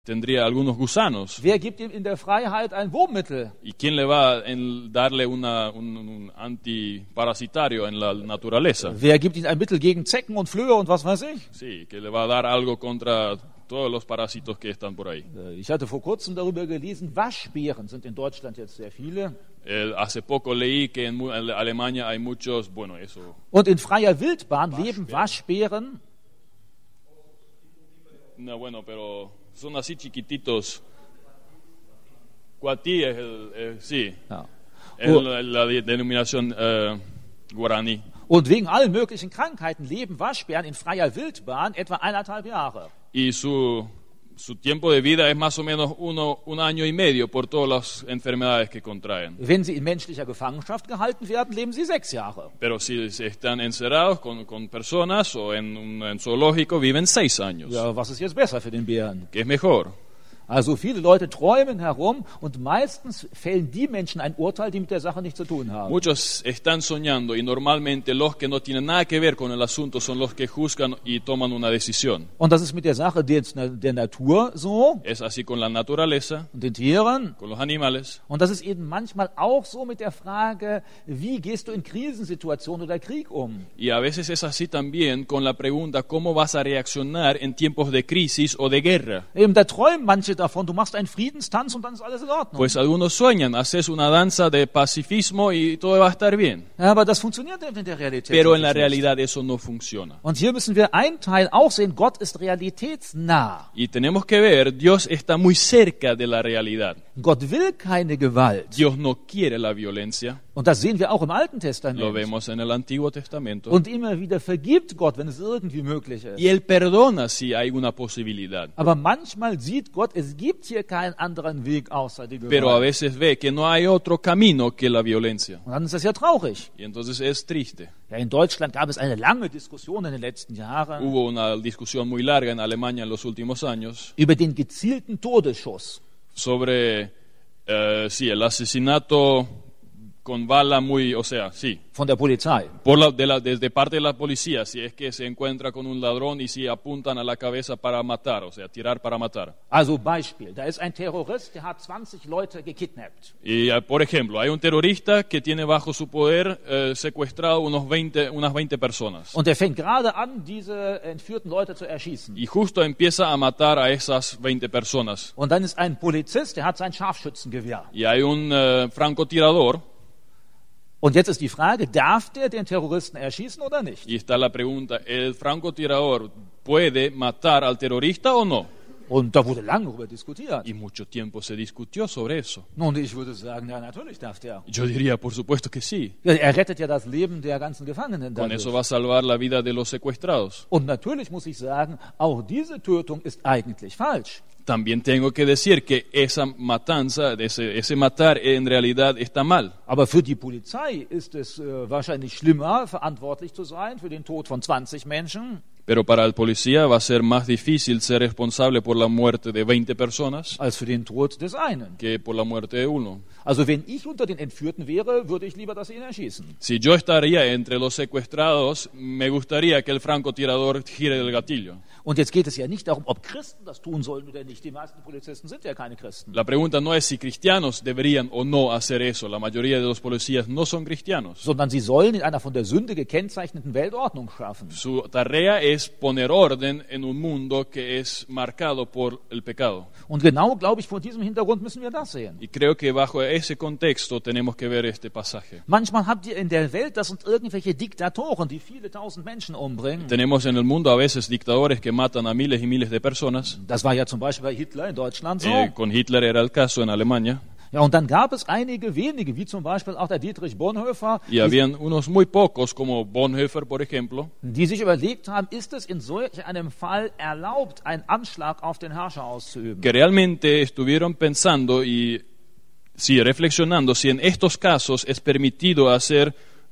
tendría algunos gusanos. Wer gibt ihm in der Freiheit ein Wurmmittel? ¿Y quién le va a darle un antiparasitario en la naturaleza? Wer gibt ihm ein Mittel gegen Zecken und Flöhe und was weiß ich? Sí, que le va a dar algo contra todos los parásitos que están por ahí. Ich hatte vor kurzem darüber gelesen, Waschbären sind in Deutschland jetzt sehr viele. Hace poco leí que en Alemania hay muchos, bueno, eso. Und in freier Wildbahn leben Waschbären. No, bueno, pero son así chiquititos. Cuatí es sí, Ja. es la denominación guaraní. Und wegen allen möglichen Krankheiten leben Waschbären in freier Wildbahn etwa 1,5 Jahre. Y su tiempo de vida es más o menos un año y medio por todas las enfermedades que contraen. Wenn sie in menschlicher Gefangenschaft gehalten werden, leben sie 6 Jahre. Pero si están encerrados con personas o en un zoológico, viven 6 años. Ja, was ist jetzt besser für den Bären? ¿Qué es mejor? Also viele Leute träumen herum und meistens fällen die Menschen ein Urteil, die mit der Sache nichts zu tun haben. Muchos están soñando y normalmente los que no tienen nada que ver con el asunto son los que juzgan y toman una decisión. Und das ist mit der Sache der Natur so Es así con la naturaleza, und den Tieren. con los animales. Und das ist eben manchmal auch so mit der Frage, wie gehst du in Krisensituationen oder Krieg um? Y a veces es así también con la pregunta cómo vas a reaccionar en tiempos de crisis o de guerra. Eben, da träumen manche davon, du machst einen Friedenstanz und dann ist alles in Ordnung. Pues algunos sueñan, haces una danza de pacifismo y todo va a estar bien. Ja, aber das funktioniert eben in der Realität. Pero en la nicht. realidad eso no funciona. Und hier müssen wir einen Teil auch sehen, Gott ist realitätsnah. Y tenemos que ver, Dios está muy cerca de la realidad. Gott will keine Gewalt. Dios no quiere la violencia. Und das sehen wir auch im Alten Lo Testament. vemos en el Antiguo Testamento. Und immer wieder vergibt Gott, wenn es irgendwie möglich ist. Y Él perdona si hay una posibilidad. Aber manchmal sieht Gott, es gibt hier keinen anderen Weg außer die Pero a Gewalt. veces ve que no hay otro camino que la violencia. Und dann ist das ja traurig. Y entonces es triste. Ja, in Deutschland gab es eine lange Diskussion in den letzten Jahren Hubo una discusión muy larga en Alemania en los últimos años über den gezielten Todesschuss. sobre sí, el asesinato con bala muy, o sea, sí, Von der Polizei. desde parte de la policía, si es que se encuentra con un ladrón y si apuntan a la cabeza para matar, o sea, tirar para matar. Also Beispiel, da ist ein Terrorist, der hat 20 Leute gekidnappt. Y, por ejemplo, hay un terrorista que tiene bajo su poder secuestrado unas 20 personas. Und er fängt gerade an, diese entführten Leute zu erschießen. Y justo empieza a matar a esas 20 personas. Und dann ist ein Polizist, der hat sein Scharfschützengewehr. Y hay un francotirador. Und jetzt ist die Frage, darf der den Terroristen erschießen oder nicht? Y está la pregunta, ¿el francotirador puede matar al terrorista o no? Und da wurde lange darüber diskutiert. Y mucho tiempo se discutió sobre eso. Nun, ich würde sagen, ja, natürlich darf der. Yo diría, por supuesto que sí. Ja, er rettet ja das Leben der ganzen Gefangenen Con eso dadurch. va a salvar la vida de los secuestrados. Und natürlich muss ich sagen, auch diese Tötung ist eigentlich falsch. También tengo que decir que esa matanza, ese matar en realidad está mal. Aber für die Polizei ist es wahrscheinlich schlimmer, verantwortlich zu sein für den Tod von 20 Menschen, Pero para el policía va a ser más difícil ser responsable por la muerte de 20 personas als für den Tod des einen. que por la muerte de uno. Also wenn ich unter den Entführten wäre, würde ich lieber, dass sie ihn erschießen. Si yo estaría entre los secuestrados, me gustaría que el francotirador gire el gatillo. Und jetzt geht es ja nicht darum, ob Christen das tun sollen oder nicht. Die meisten Polizisten sind ja keine Christen. La pregunta no es si cristianos deberían o no hacer eso. La mayoría de los policías no son cristianos. Sondern sie sollen in einer von der Sünde gekennzeichneten Weltordnung schaffen. Su tarea es poner orden en un mundo que es marcado por el pecado. Und genau, glaube ich, vor diesem Hintergrund müssen wir das sehen. Y creo que bajo ese contexto tenemos que ver este pasaje. Manchmal habt ihr in der Welt, das sind irgendwelche Diktatoren, die viele tausend Menschen umbringen. Tenemos en el mundo a veces dictadores que matan a miles y miles de personas. Das war ja zum Beispiel bei Hitler in Deutschland so. Con Hitler era el caso en Alemania. Ja, und dann gab es einige wenige, wie zum Beispiel auch der Dietrich Bonhoeffer, Y habían unos muy pocos, como Bonhoeffer, por ejemplo, die sich überlegt haben, ist es in solch einem Fall erlaubt, einen Anschlag auf den Herrscher auszuüben? que realmente estuvieron pensando y sí, reflexionando si en estos casos es permitido hacer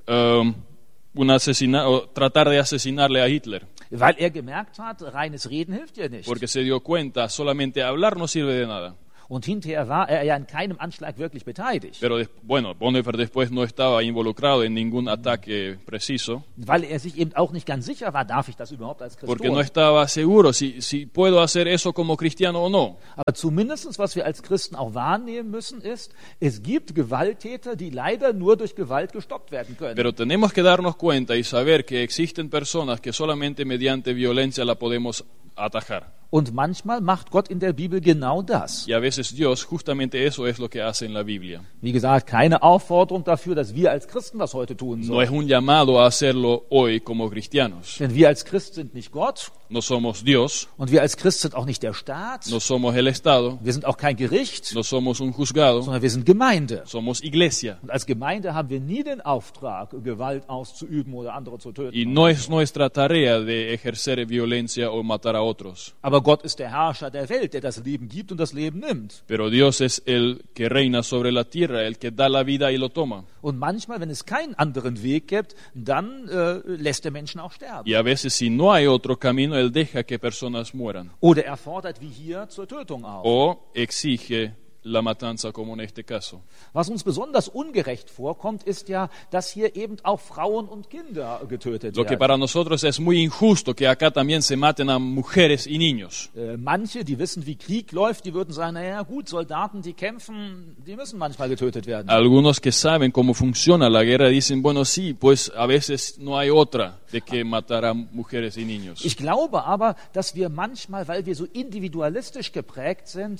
un asesinato, tratar de asesinarle a Hitler. Weil er gemerkt hat, reines Reden hilft ja nicht. Porque se dio cuenta, solamente hablar no sirve de nada. Und hinterher war er ja in keinem Anschlag wirklich beteiligt, Pero bueno, Bonhoeffer después no estaba involucrado en ningún ataque preciso, weil er sich eben auch nicht ganz sicher war, darf ich das überhaupt als Christ porque no tun? estaba seguro si puedo hacer eso como cristiano o no. Aber zumindest, was wir als Christen auch wahrnehmen müssen, ist, es gibt Gewalttäter, die leider nur durch Gewalt gestoppt werden können. Pero tenemos que darnos cuenta y saber que existen personas que solamente mediante violencia la podemos atajar. Und manchmal macht Gott in der Bibel genau das. Y a veces Dios justamente eso es lo que hace en la Biblia. Wie gesagt, keine Aufforderung dafür, dass wir als Christen das heute tun No es sollen. un llamado a hacerlo hoy como cristianos. Denn wir als Christ sind nicht Gott No somos Dios, und wir als Christ sind auch nicht der Staat. no somos el Estado, Wir sind auch kein Gericht, no somos un juzgado, sondern wir sind Gemeinde. somos iglesia. Und als Gemeinde haben wir nie den Auftrag, Gewalt auszuüben oder andere zu töten. Y no es nuestra tarea de ejercer violencia o matar a otros. Aber Gott ist der Herrscher der Welt, der das Leben gibt und das Leben nimmt. Pero Dios es el que reina sobre la tierra, el que da la vida y lo toma. Und manchmal, wenn es keinen anderen Weg gibt, dann lässt der Menschen auch sterben. Y a veces si no hay otro camino, Él deja que personas mueran. Oder er fordert wie hier zur Tötung auf. O exige la matanza, como en este caso. Was uns besonders ungerecht vorkommt, ist ja, dass hier eben auch Frauen und Kinder getötet Lo que werden. para nosotros es muy injusto que acá también se maten a mujeres y niños. Manche, die wissen, wie Krieg läuft, die würden sagen, naja gut, Soldaten, die kämpfen, die müssen manchmal getötet werden. Algunos que saben cómo funciona la guerra dicen, bueno, sí, pues a veces no hay otra de que matar a mujeres y niños. Ich glaube aber, dass wir manchmal, weil wir so individualistisch geprägt sind,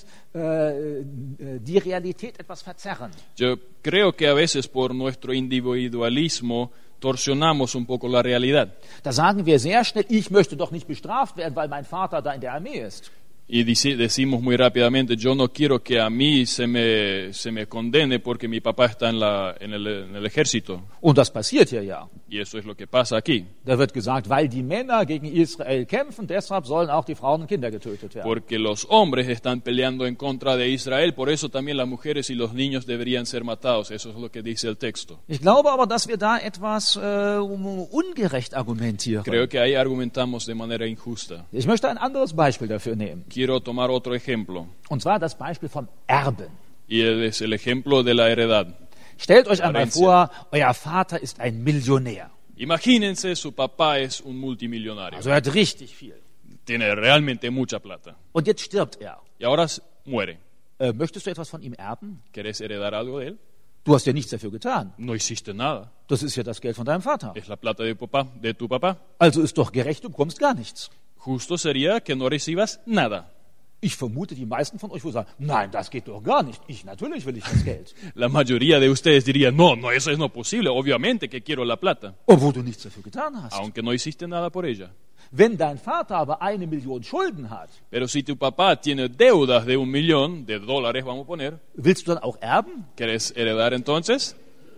die Realität etwas verzerren. Yo creo que a veces por nuestro individualismo torsionamos un poco la realidad. Da sagen wir sehr schnell, ich möchte doch nicht bestraft werden, weil mein Vater da in der Armee ist. Y decimos muy rápidamente, yo no quiero que a mí se me condene porque mi papá está en el ejército. Und das passiert hier ja. Y eso es lo que pasa aquí. Da wird gesagt, weil die Männer gegen Israel kämpfen, deshalb sollen auch die Frauen und Kinder getötet werden. Porque los hombres están peleando en contra de Israel, por eso también las mujeres y los niños deberían ser matados. Eso es lo que dice el texto. Ich glaube aber, dass wir da etwas ungerecht argumentieren. Creo que ahí argumentamos de manera injusta. Ich möchte ein anderes Beispiel dafür nehmen. Quiero tomar otro ejemplo. Und zwar das Beispiel vom Erben. Y es el ejemplo de la heredad. Stellt euch einmal Herencia. vor, euer Vater ist ein Millionär. Imagínense, su papá es un multimillonario. Also er hat richtig viel. Tiene realmente mucha plata. Und jetzt stirbt er. Y ahora muere. Möchtest du etwas von ihm erben? ¿Querés heredar algo de él? Du hast ja nichts dafür getan. No hiciste nada. Das ist ja das Geld von deinem Vater. Es la plata de tu papá. Also ist doch gerecht, du bekommst gar nichts. Justo sería que no recibas nada. Ich vermute, die meisten von euch würden sagen, nein, das geht doch gar nicht. Natürlich will ich das Geld. La mayoría de ustedes dirían, no, eso es no posible. Obviamente que quiero la plata, Obwohl du nichts dafür getan hast. aunque no hiciste nada por ella. Wenn dein Vater aber 1 Million Schulden hat, Pero si tu papá tiene deudas de $1.000.000, vamos a poner, willst du dann auch erben? ¿querés heredar entonces?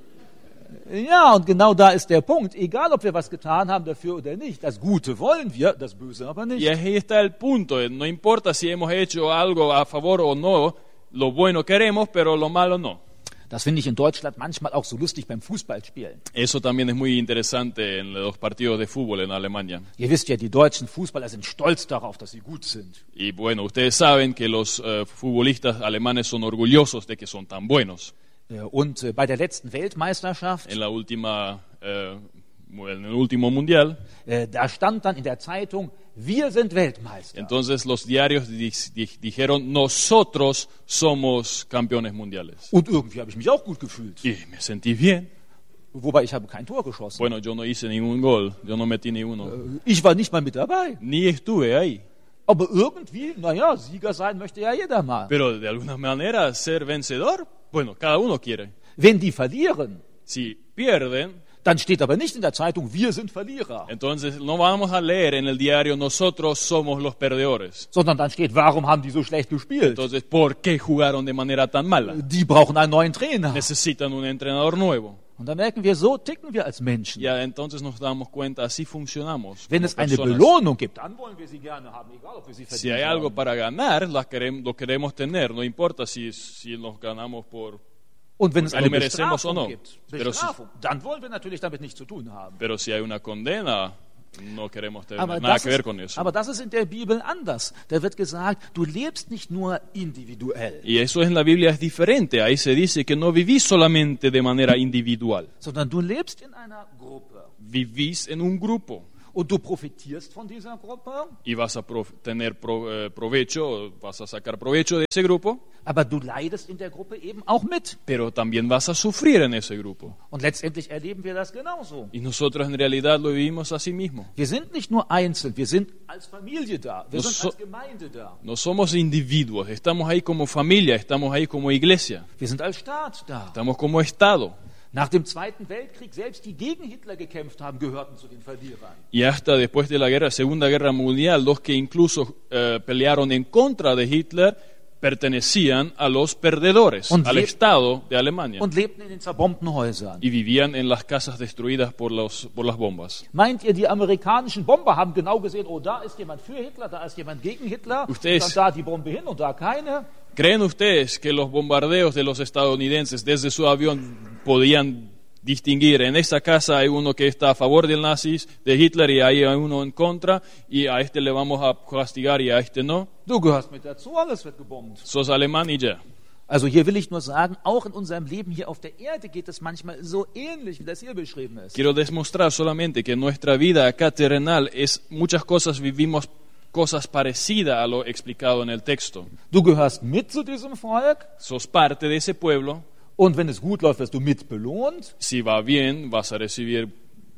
Ja, und genau da ist der Punkt. Egal, ob wir was getan haben dafür oder nicht. Das Gute wollen wir, das Böse aber nicht. Y ahí está el punto. No importa si hemos hecho algo a favor o no, lo bueno queremos, pero lo malo no. Das finde ich in Deutschland manchmal auch so lustig beim Fußballspielen. Eso también es muy interesante en los partidos de fútbol en Alemania. Ihr wisst ja, die deutschen Fußballer sind stolz darauf, dass sie gut sind. Y bueno, ustedes saben que los futbolistas alemanes son orgullosos de que son tan buenos. Und bei der letzten Weltmeisterschaft, En el último mundial, da stand dann in der Zeitung, wir sind Weltmeister. entonces los diarios dijeron, nosotros somos campeones mundiales. Und irgendwie habe ich mich auch gut gefühlt. Y me sentí bien. Wobei ich habe kein Tor geschossen. Bueno, yo no hice ningún gol, yo no metí ni uno. Ich war nicht mal mit dabei. Ni estuve ahí. Aber irgendwie, naja, Sieger sein möchte ja jeder mal. Pero de alguna manera ser vencedor, bueno, cada uno quiere. Wenn die verlieren, Si pierden, dann steht aber nicht in der Zeitung, wir sind Verlierer. entonces no vamos a leer en el diario, nosotros somos los perdedores. Sondern dann steht, warum haben die so schlecht gespielt? Entonces, ¿por qué jugaron de manera tan mala? Die brauchen einen neuen Trainer. Necesitan un entrenador nuevo. Und da merken wir, so ticken wir als Menschen. Ya entonces nos damos cuenta, así funcionamos. Wenn como es eine personas. Belohnung gibt, dann wollen wir sie gerne haben, egal ob wir sie Si hay verdient algo haben. para ganar, lo queremos tener. No importa si nos ganamos por... Und wenn es porque eine lo merecemos o Bestrafung no. gibt, Pero Bestrafung, dann wollen wir natürlich damit nichts zu tun haben. Pero si hay una condena No queremos tener nada que ver con eso. Aber das ist in der Bibel anders. Da wird gesagt, du lebst nicht nur individuell, Y eso en la Biblia es diferente. Ahí se dice que no vivís solamente de manera individual. sondern du lebst in einer Gruppe. Vivís en un grupo. Und du profitierst von dieser Gruppe, Y vas a tener provecho, vas a sacar provecho de ese grupo, aber du leidest in der Gruppe eben auch mit. pero también vas a sufrir en ese grupo. Und letztendlich erleben wir das genauso. Y nosotros en realidad lo vivimos así mismo. Wir sind nicht nur einzeln, wir sind als Familie da, wir sind So- als Gemeinde da, No somos individuos, estamos ahí como familia, estamos ahí como iglesia, wir sind als Staat da. estamos como Estado. Nach dem Zweiten Weltkrieg, selbst die gegen Hitler gekämpft haben, gehörten zu den Verlierern. Y hasta después de la Segunda Guerra Mundial, los que incluso pelearon en contra de Hitler pertenecían a los perdedores, Und al leb- Estado de Alemania. Und lebten in den zerbombten Häusern. Y vivían en las casas destruidas por las bombas. Meint ihr, die amerikanischen Bomber haben genau gesehen, oh, da ist jemand für Hitler, da ist jemand gegen Hitler, Ustedes- und dann da die Bombe hin und da keine? ¿Creen ustedes que los bombardeos de los estadounidenses desde su avión podían distinguir? En esa casa hay uno que está a favor del nazis, de Hitler, y ahí hay uno en contra, y a este le vamos a castigar y a este no. Du gehörst mit dazu, alles wird gebombt. Sos alemán y ya. Also hier will ich nur sagen, auch in unserem Leben hier auf der Erde geht es manchmal so ähnlich, wie das hier beschrieben ist. Quiero demostrar solamente que nuestra vida acá terrenal es muchas cosas, vivimos cosas parecidas a lo explicado en el texto. Du gehörst mit zu diesem Volk Sos parte de ese pueblo. und wenn es gut läuft, wirst du mit belohnt Si va bien, vas a recibir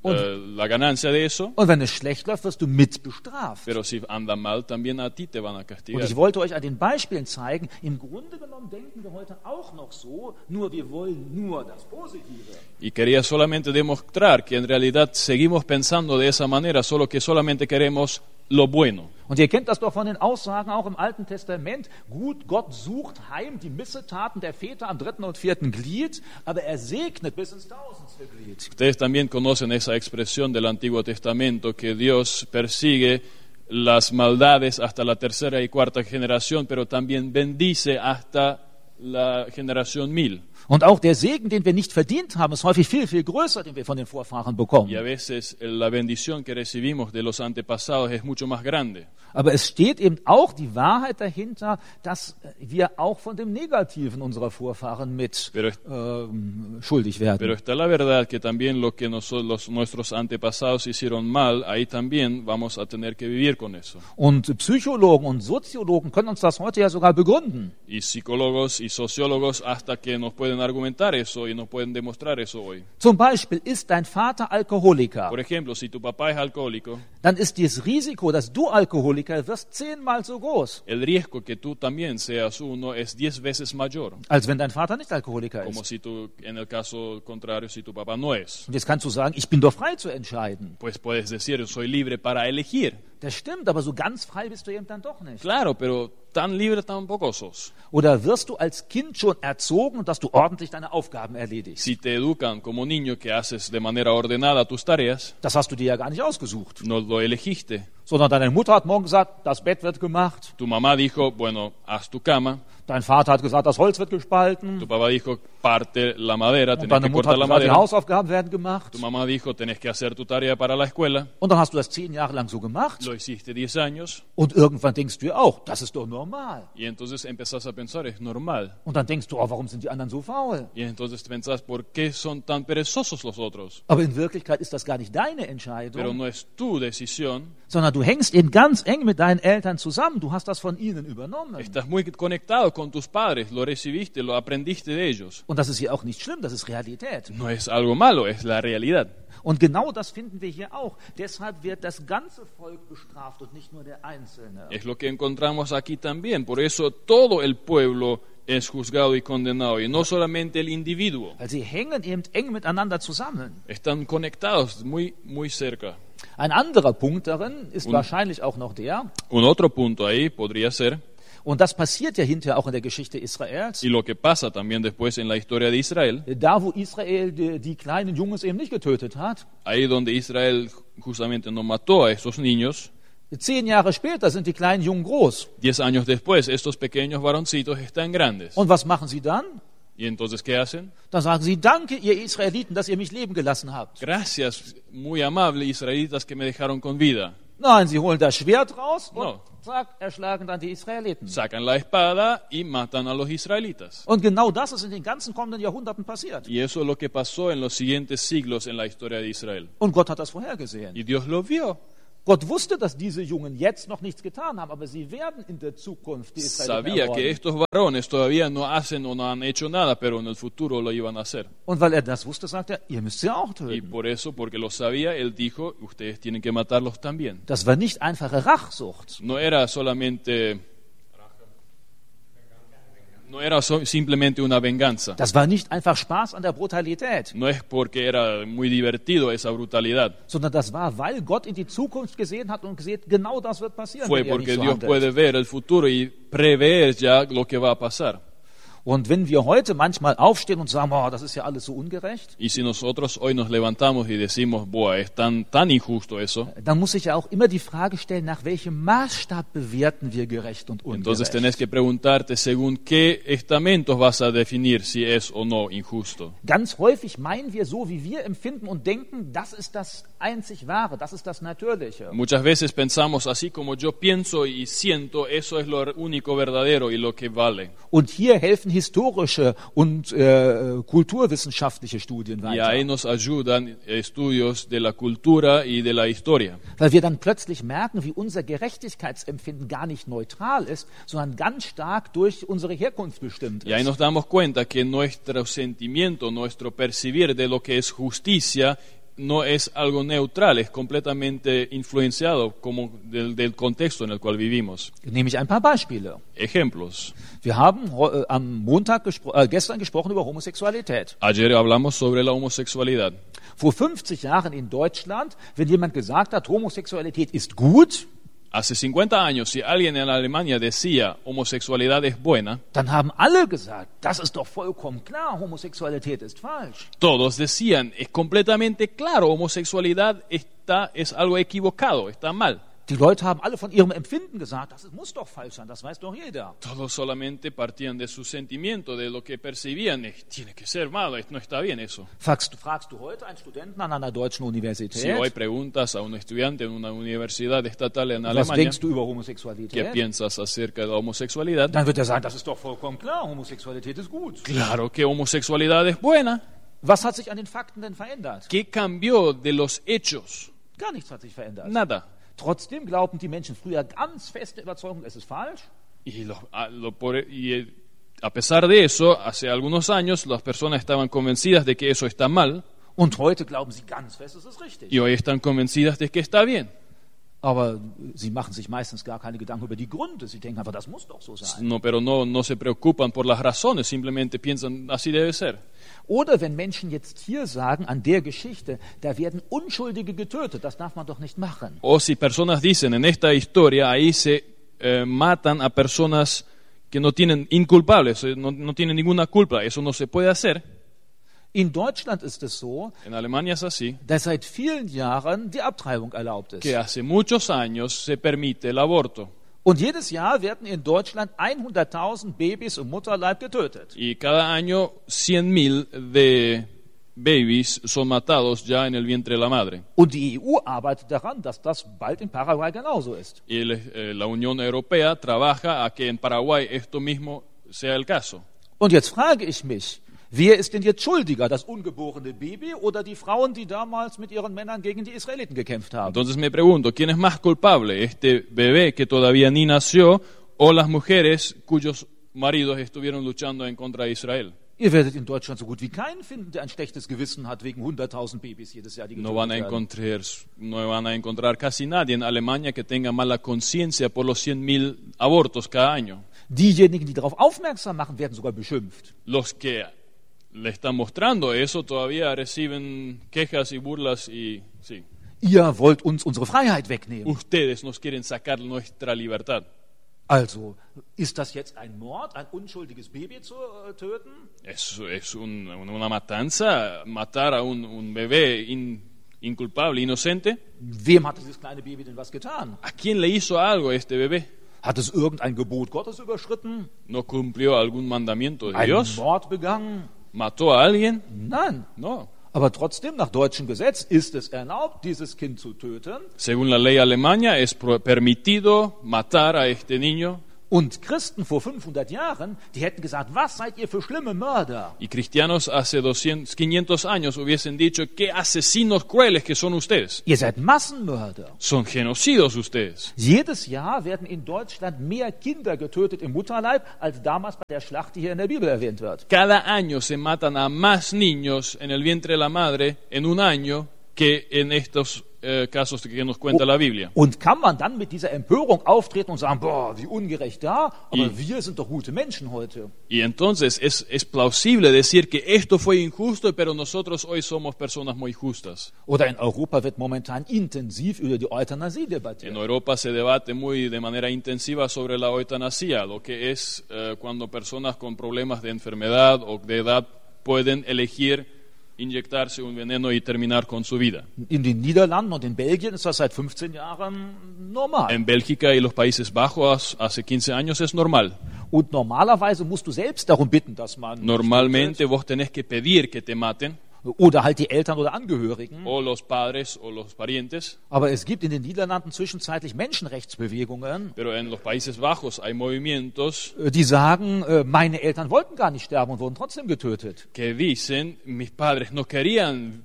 la ganancia de eso. und wenn es schlecht läuft, wirst du mit bestraft. Pero si anda mal, también a ti te van a Und castigar. ich wollte euch an den Beispielen zeigen, im Grunde genommen denken wir heute auch noch so, nur wir wollen nur das Positive. Y quería solamente demostrar que en realidad seguimos pensando de esa manera, solo que solamente queremos lo bueno. Und ihr kennt das doch von den Aussagen auch im Alten Testament. Gut, Gott sucht heim die Missetaten der Väter am 3. und 4. Glied, aber er segnet bis ins 1000. Glied. Ustedes también conocen esa expresión del Antiguo Testamento, que Dios persigue las maldades hasta la tercera y cuarta generación, pero también bendice hasta la generación 1000. Und auch der Segen, den wir nicht verdient haben, ist häufig viel, viel größer, den wir von den Vorfahren Y a bekommen. veces la bendición que recibimos de los antepasados es mucho más grande. Aber es steht eben auch die Wahrheit dahinter, dass wir auch von dem Negativen unserer Vorfahren mit Pero- schuldig Pero werden. está la verdad que también lo que nuestros antepasados hicieron mal, ahí también vamos a tener que vivir con eso. Und Psychologen und Soziologen können uns das heute ja sogar begründen. Y psicólogos y sociólogos hasta que nos pueden argumentar eso y nos pueden demostrar eso hoy. Zum Beispiel, ist dein Vater Alkoholiker, Por ejemplo, si tu papá es alcohólico, dann ist das Risiko, dass du Alkoholiker wirst, 10-mal so groß, el riesgo que tú también seas uno es 10 veces mayor, als wenn dein Vater nicht Alkoholiker como ist. si tú, en el caso contrario, si tu papá no es. Und jetzt kannst du sagen, ich bin doch frei zu entscheiden. Pues puedes decir, soy libre para elegir. Das stimmt, aber so ganz frei bist du eben dann doch nicht. Claro, pero tan libre tampoco sos. Oder wirst du als Kind schon erzogen, dass du ordentlich deine Aufgaben erledigst? Si te educan como niño que haces de manera ordenada tus tareas, Das hast du dir ja gar nicht ausgesucht. no lo elegiste. Sondern deine Mutter hat morgen gesagt, das Bett wird gemacht. Tu mamá dijo, bueno, haz tu cama. Dein Vater hat gesagt, das Holz wird gespalten. Tu papá dijo, parte la madera, Und tenés deine que Mutter cortar hat la gesagt, die madera. Hausaufgaben werden gemacht. Tu mamá dijo, tenés que hacer tu tarea para la escuela. Und dann hast du das 10 Jahre lang so gemacht. Lo hiciste 10 años Und irgendwann denkst du dir auch, das ist doch normal. y entonces empezás a pensar, es normal. Und dann denkst du, oh, warum sind die anderen so faul? Y entonces pensás, ¿por qué son tan perezosos los otros? Aber in Wirklichkeit ist das gar nicht deine Pero Entscheidung, no es tu decisión. sondern du hängst eben ganz eng mit deinen Eltern zusammen. Du hast das von ihnen übernommen. Estás muy conectado con tus padres, lo recibiste, lo aprendiste de ellos. Und das ist hier auch nicht schlimm, das ist Realität. No es algo malo, es la realidad. Und genau das finden wir hier auch. Deshalb wird das ganze Volk bestraft und nicht nur der Einzelne. Es lo que encontramos aquí también. Por eso todo el pueblo es juzgado y condenado, y no solamente el individuo. Weil sie hängen eben eng miteinander zusammen. Están conectados muy, muy cerca. Ein anderer Punkt darin ist wahrscheinlich auch noch der, Un otro punto ahí podría ser, und das passiert ja hinterher auch in der Geschichte Israels, y lo que pasa también después en la historia de Israel, da wo Israel die kleinen Jungs eben nicht getötet hat, ahí donde Israel justamente no mató a esos niños, 10 Jahre später sind die kleinen Jungen groß. 10 años después estos pequeños varoncitos están grandes. Und was machen sie dann? ¿Y entonces qué hacen? Dann sagen sie, danke, ihr Israeliten, dass ihr mich leben gelassen habt. Gracias, muy amable israelitas que me dejaron con vida. Nein, sie holen das Schwert raus und No. zack, erschlagen dann die Israeliten. Sacan la espada y matan a los israelitas. Und genau das ist in den ganzen kommenden Jahrhunderten passiert. Y eso es lo que pasó en los siguientes siglos en la historia de Israel. Und Gott hat das vorhergesehen. Y Dios lo vio. Gott wusste, dass diese Jungen jetzt noch nichts getan haben, aber sie werden in der Zukunft die Israeliten Sabía que ermorden. estos varones todavía no hacen o no han hecho nada, pero en el futuro lo iban a hacer. Und weil er das wusste, sagt er, ihr müsst sie auch Y töten. por eso, porque lo sabía, él dijo, ustedes tienen que matarlos también. Das war nicht einfache Rachsucht. No era solamente, simplemente una venganza. Das war nicht einfach Spaß an der Brutalität, No es porque era muy divertido esa brutalidad. sondern das war, weil Gott in die Zukunft gesehen hat und gesehen, genau das wird passieren, Fue wenn ihr nicht porque so Dios handelt. puede ver el futuro y prever ya lo que va a pasar. Und wenn wir heute manchmal aufstehen und sagen, oh, das ist ja alles so ungerecht, Y si nosotros hoy nos levantamos y decimos, boah, es tan injusto eso, dann muss ich ja auch immer die Frage stellen, nach welchem Maßstab bewerten wir gerecht und entonces ungerecht. tenés que preguntarte según qué estamentos vas a definir si es o no injusto. Ganz häufig meinen wir so, wie wir empfinden und denken, das ist das einzig Wahre, das ist das Natürliche. Muchas veces pensamos así como yo pienso y siento, eso es lo único verdadero y lo que vale. Und hier helfen historische und kulturwissenschaftliche Studien Y ahí weiter. nos ayudan estudios de la cultura y de la historia. Weil wir dann plötzlich merken, wie unser Gerechtigkeitsempfinden gar nicht neutral ist, sondern ganz stark durch unsere Herkunft bestimmt Y ahí ist. nos damos cuenta que nuestro sentimiento, nuestro percibir de lo que es justicia, no es algo neutral, es completamente influenciado como del contexto en el cual vivimos. Nehme ich ein paar Beispiele. Ejemplos. Wir haben am Montag gestern gesprochen über Homosexualität. Ayer hablamos sobre la homosexualidad. Vor 50 Jahren in Deutschland, wenn jemand gesagt hat, Homosexualität ist gut, Hace 50 años, si alguien en Alemania decía homosexualidad es buena, dann haben alle gesagt, das ist doch vollkommen klar, Homosexualität ist falsch. todos decían, es completamente claro, homosexualidad es algo equivocado, está mal. Die Leute haben alle von ihrem Empfinden gesagt, das muss doch falsch sein, das weiß doch jeder. Todos solamente partían de su sentimiento, de lo que percibían, tiene que ser malo, no está bien eso. Fragst du heute einen Studenten an einer deutschen Universität, Si hoy preguntas a un estudiante en una universidad estatal en was Alemania, denkst du über ¿qué Homosexualität? piensas acerca de la homosexualidad? Dann wird er sagen, das ist doch vollkommen klar, Homosexualität ist gut. Claro que homosexualidad es buena. Was hat sich an den Fakten denn verändert? ¿Qué cambió de los hechos? Gar nichts hat sich verändert. Nada. Trotzdem glaubten die Menschen früher ganz feste Überzeugung, es ist falsch. A pesar de eso, hace algunos años las personas estaban convencidas de que eso está mal Und heute glauben sie ganz fest, es ist richtig. y hoy están convencidas de que está bien. Aber sie machen sich meistens gar keine Gedanken über die Gründe. Sie denken einfach, das muss doch so sein. No, pero no se preocupan por las razones, simplemente piensan así debe ser. Oder wenn Menschen jetzt hier sagen, an der Geschichte, da werden Unschuldige getötet, das darf man doch nicht machen. O si personas dicen en esta historia, ahí se matan a personas que no tienen inculpables, no tienen ninguna culpa, eso no se puede hacer. In Deutschland ist es so, En Alemania es así, dass seit vielen Jahren die Abtreibung erlaubt ist. que hace muchos años se permite el aborto. Und jedes Jahr werden in Deutschland 100.000 Babys im Mutterleib getötet. Y cada año 100.000 de babies son matados ya en el vientre de la madre. Und die EU arbeitet daran, dass das bald in Paraguay genauso ist. Y la Unión Europea trabaja a que en Paraguay esto mismo sea el caso. Und jetzt frage ich mich, wer ist denn jetzt schuldiger, das ungeborene Baby oder die Frauen, die damals mit ihren Männern gegen die Israeliten gekämpft haben? Entonces me pregunto, ¿quién es más culpable? ¿Este bebé que todavía ni nació o las mujeres cuyos maridos estuvieron luchando en contra de Israel? Ihr werdet in Deutschland so gut wie keinen finden, der ein schlechtes Gewissen hat wegen 100.000 Babys jedes Jahr, die No van a encontrar casi nadie en Alemania que tenga mala conciencia por los 100.000 abortos cada año. Diejenigen, die darauf aufmerksam machen, werden sogar beschimpft. Los que le están mostrando eso todavía reciben quejas y burlas y sí. Ihr wollt uns unsere Freiheit wegnehmen. Ustedes nos quieren sacar nuestra libertad. Also, ist das jetzt ein Mord, ein unschuldiges Baby zu töten? Es una matanza, matar a un bebé inculpable, inocente. Wem hat dieses kleine Baby denn was getan? ¿A quién le hizo algo a este bebé? Hat es irgendein Gebot Gottes überschritten? ¿No cumplió algún mandamiento de Einen Dios? Mord begangen? ¿Mató a alguien? Nein. No. Aber trotzdem, nach deutschem Gesetz ist es erlaubt, dieses Kind zu töten. Según la ley alemana es permitido matar a este niño. Und Christen vor 500 Jahren, die hätten gesagt, was seid ihr für schlimme Mörder? Y cristianos hace 500 años hubiesen dicho, qué asesinos crueles que son ustedes. Ihr seid Massenmörder. Son genocidos ustedes. Jedes Jahr werden in Deutschland mehr Kinder getötet im Mutterleib, als damals bei der Schlacht, die hier in der Bibel erwähnt wird. Cada año se matan a más niños en el vientre de la madre en un año que en estos casos que nos cuenta la Biblia. Und kann man dann mit dieser Empörung auftreten und sagen, boah, wie ungerecht da, aber wir sind doch gute Menschen heute. Y entonces es plausible decir que esto fue injusto, pero nosotros hoy somos personas muy justas. Oder in Europa wird momentan intensiv über die Euthanasie debattiert. En Europa se debate de manera intensiva sobre la eutanasia, lo que es cuando personas con problemas de enfermedad o de edad pueden elegir inyectarse un veneno y terminar con su vida. In den Niederlanden und in Belgien ist das seit 15 Jahren normal. En Bélgica y los Países Bajos hace 15 años es normal. Und normalerweise musst du selbst darum bitten, dass man Normalmente vos tenés que pedir que te maten, oder halt die Eltern oder Angehörigen. o los padres o los parientes, Aber es gibt in den Niederlanden zwischenzeitlich Menschenrechtsbewegungen, pero en los Países Bajos hay movimientos die sagen, meine Eltern wollten gar nicht sterben und wurden trotzdem getötet. que dicen, mis padres no querían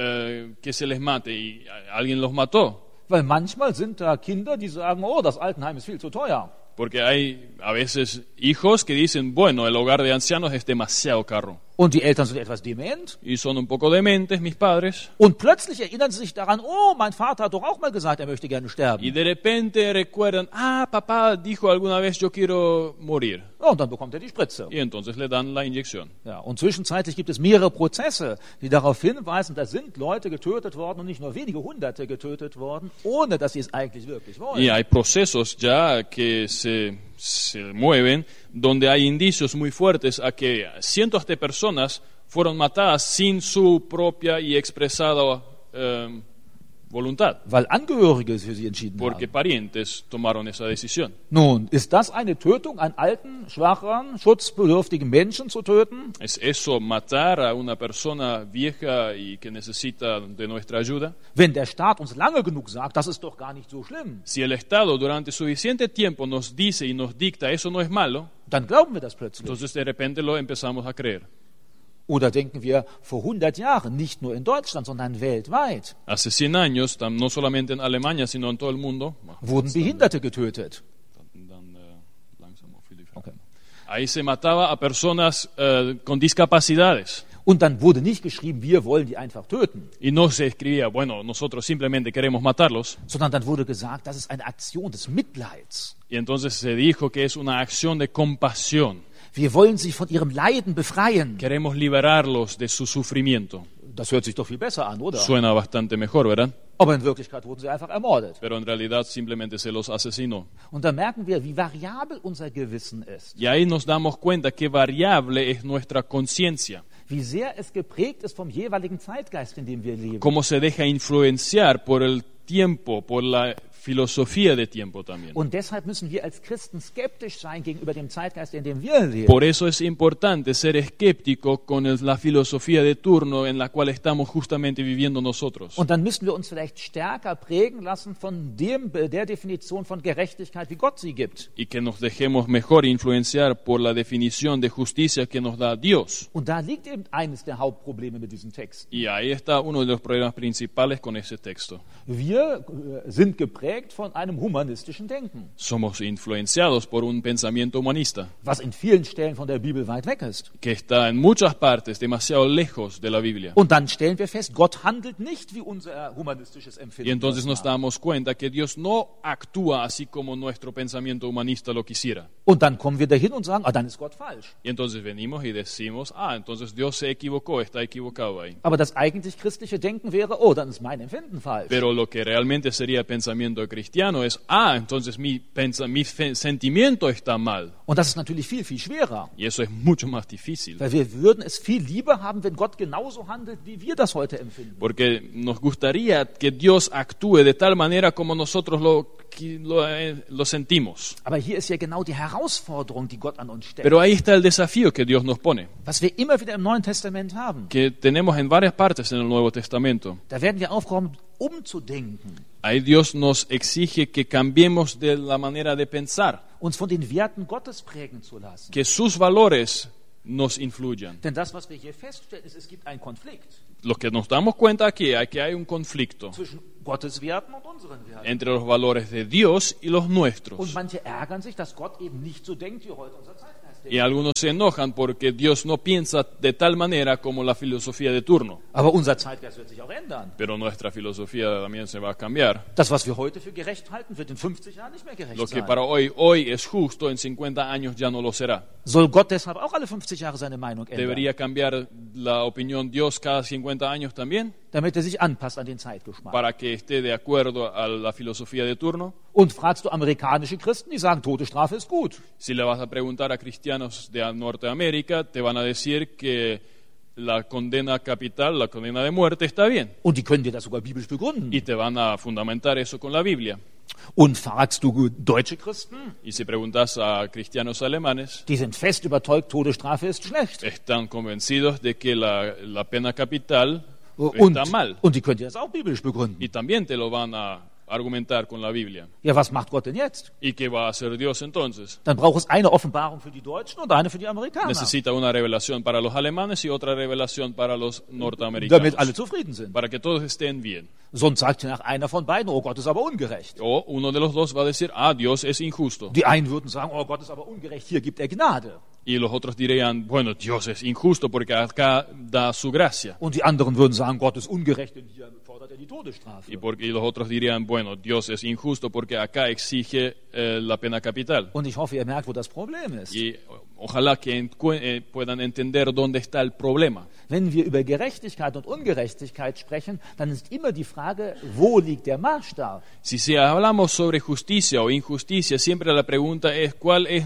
que se les mate y alguien los mató. Weil manchmal sind da Kinder, die sagen, oh, das Altenheim ist viel zu teuer. Porque hay a veces hijos que dicen, bueno, el hogar de ancianos es demasiado caro. Und die Eltern sind etwas dement. Y son un poco dementes, mis padres. Und plötzlich erinnern sie sich daran, oh, mein Vater hat doch auch mal gesagt, er möchte gerne Y sterben. de repente recuerdan, papá dijo alguna vez, yo quiero morir. Ja, und dann bekommt er die Spritze. Y entonces le dan la inyección. Ja, und zwischenzeitlich gibt es mehrere Prozesse, die darauf hinweisen, da sind Leute getötet worden und nicht nur wenige Hunderte getötet worden, ohne dass sie es eigentlich wirklich wollen. Y hay procesos ya que se mueven donde hay indicios muy fuertes a que cientos de personas fueron matadas sin su propia y expresada voluntad, Weil Angehörige für sie entschieden porque haben. parientes tomaron esa decisión. Nun, ist das eine Tötung, einen alten, schwachen, schutzbedürftigen Menschen zu töten? ¿Es eso matar a una persona vieja y que necesita de nuestra ayuda? Wenn der Staat uns lange genug sagt, das ist doch gar nicht so schlimm, Si el Estado durante suficiente tiempo nos dice y nos dicta eso no es malo, dann glauben wir das plötzlich. entonces de repente lo empezamos a creer. Oder denken wir, vor 100 Jahren, nicht nur in Deutschland, sondern weltweit, Hace 100 años, no solamente en Alemania, sino en todo el mundo, wurden Behinderte getötet. Okay. ahí se mataba a personas con discapacidades. Und dann wurde nicht geschrieben, wir wollen die einfach töten, Y no se escribía, bueno, nosotros simplemente queremos matarlos. sondern dann wurde gesagt, das ist eine Aktion des Mitleids. Y entonces se dijo que es una acción de compasión. Wir wollen sie von ihrem Leiden befreien. Queremos liberarlos de su sufrimiento. Das hört sich doch viel besser an, oder? Suena bastante mejor, ¿verdad? Aber in Wirklichkeit wurden sie einfach ermordet. Pero en realidad simplemente se los asesinó. Und da merken wir, wie variabel unser Gewissen ist. Y ahí nos damos cuenta qué variable es nuestra conciencia, Wie sehr es geprägt ist vom jeweiligen Zeitgeist, in dem wir leben. cómo se deja influenciar por el tiempo, por la filosofía de tiempo también. Und deshalb müssen wir als Christen skeptisch sein gegenüber dem Zeitgeist, in dem wir leben. Por eso es importante ser escéptico con la filosofía de turno en la cual estamos justamente viviendo nosotros. Und dann müssen wir uns vielleicht stärker prägen lassen von der Definition von Gerechtigkeit, wie Gott sie gibt. Y que nos dejemos mejor influenciar por la definición de justicia que nos da Dios. Und da liegt eben eines der Hauptprobleme mit diesem Text. Y ahí está uno de los problemas principales con ese texto. Wir sind geprägt von einem humanistischen Denken, Somos influenciados por un pensamiento humanista was in vielen Stellen von der Bibel weit weg ist. que está en muchas partes demasiado lejos de la Biblia. Und dann stellen wir fest, Gott handelt nicht wie unser humanistisches Y Empfinden. entonces nos das macht. damos cuenta que Dios no actúa así como nuestro pensamiento humanista lo quisiera. Und dann kommen wir dahin und sagen, dann ist Gott falsch. Y entonces venimos y decimos, entonces Dios se equivocó, está equivocado ahí. Aber das eigentlich christliche Denken wäre, dann ist mein Empfinden falsch. Pero lo que realmente sería pensamiento pensamiento cristiano es, entonces mi sentimiento está mal. Und das ist natürlich viel, viel schwerer. Y eso es mucho más difícil. Weil wir würden es viel lieber haben, wenn Gott genauso handelt, wie wir das heute empfinden. Porque nos gustaría que Dios actúe de tal manera como nosotros lo sentimos. Aber hier ist ja genau die Herausforderung, die Gott an uns stellt. Pero ahí está el desafío que Dios nos pone, Was wir immer wieder im Neuen Testament haben. que tenemos en varias partes en el Nuevo Testamento. Da werden wir aufgerufen, umzudenken, Ahí Dios nos exige que cambiemos de la manera de pensar, uns von den Werten Gottes prägen zu lassen. que sus valores nos influyan. Denn das, was wir hier feststellen, ist, es gibt einen Konflikt Lo que nos damos cuenta aquí es que hay un conflicto zwischen Gottes Werten und unseren Werten. entre los valores de Dios y los Und nuestros. manche ärgern sich, dass Gott eben nicht so denkt, wie heute unser Zeitgeist denkt. Y algunos se enojan porque Dios no piensa de tal manera como la filosofía de turno. Aber unser Zeitgeist wird sich auch ändern. Pero nuestra filosofía también se va a cambiar. Das, was wir heute für gerecht halten, wird in 50 Jahren nicht mehr gerecht Lo que sein. para hoy es justo, en 50 años ya no lo será. Soll Gott deshalb auch alle 50 Jahre seine Meinung ändern, ¿Debería cambiar la opinión Dios cada 50 años también? damit sich anpasst an den Zeitgeschmack? Para que esté de acuerdo a la filosofía de turno. Und fragst du amerikanische Christen, die sagen, Todesstrafe ist gut. Si le vas a preguntar a cristianos de Norteamérica, te van a decir que la condena capital, la condena de muerte está bien. Und die können dir das sogar biblisch begründen. Y te van a fundamentar eso con la Biblia. Und fragst du deutsche Christen, Y si preguntas a cristianos alemanes, die sind fest überzeugt, Todesstrafe ist schlecht. están convencidos de que la pena capital Und, está mal. und die können dir das auch biblisch begründen. Y también te lo van a argumentar con la Biblia. Ja, was macht Gott denn jetzt? ¿Y qué va a hacer Dios entonces? Dann braucht es eine Offenbarung für die Deutschen und eine für die Amerikaner, Necesita una revelación para los alemanes y otra revelación para los damit norteamericanos. alle zufrieden sind. Para que todos estén bien. Sonst sagt nach einer von beiden, oh Gott ist aber ungerecht. O uno de los dos va a decir, Dios es injusto. Die einen würden sagen, oh Gott ist aber ungerecht, hier gibt er Gnade. Y los otros dirían, bueno, Dios es injusto porque acá da su gracia. Und die anderen würden sagen, Gott ist ungerecht, denn hier fordert er die Todesstrafe. Y los otros dirían, bueno, Dios es injusto porque acá exige la pena capital. Und ich hoffe, ihr merkt, wo das Problem ist. Y ojalá que puedan entender dónde está el problema. Wenn wir über Gerechtigkeit und Ungerechtigkeit sprechen, dann ist immer die Frage, wo liegt der Maßstab? Si hablamos sobre justicia o injusticia, siempre la pregunta es, ¿cuál es